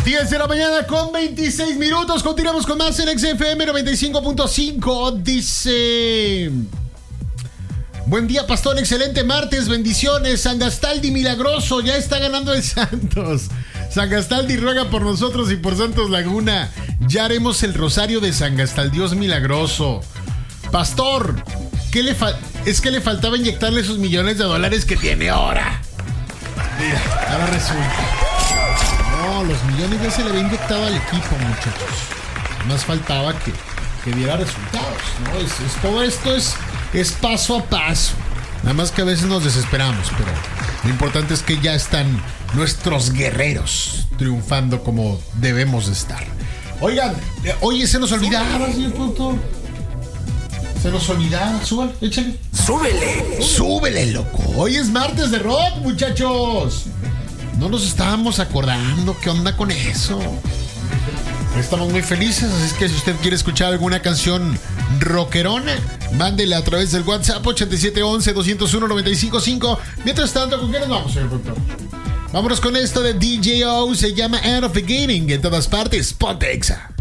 10 de la mañana con 26 minutos. Continuamos con más en XFM 95.5. Dice: buen día, pastor, excelente martes, bendiciones. San Gastaldi milagroso, ya está ganando el Santos. San Gastaldi ruega por nosotros y por Santos Laguna. Ya haremos el rosario de San Gastaldi, Dios milagroso. Pastor, es que le faltaba inyectarle esos millones de dólares que tiene ahora. Mira, ahora resulta. No, los millones ya se le había inyectado al equipo, muchachos. Más faltaba que diera resultados, ¿no? Todo esto es paso a paso. Nada más que a veces nos desesperamos, pero lo importante es que ya están nuestros guerreros triunfando como debemos de estar. Oigan, oye, se nos olvidaba, señor productor. Se nos olvidaba, súbale, échale. Súbele, loco. Hoy es martes de rock, muchachos. No nos estábamos acordando. ¿Qué onda con eso? Estamos muy felices, así es que si usted quiere escuchar alguna canción rockerona, mándela a través del WhatsApp 8711-201-955. Mientras tanto, ¿con qué nos vamos, señor productor? Vámonos con esto de DJO, se llama End of Beginning, en todas partes, ponte Exa.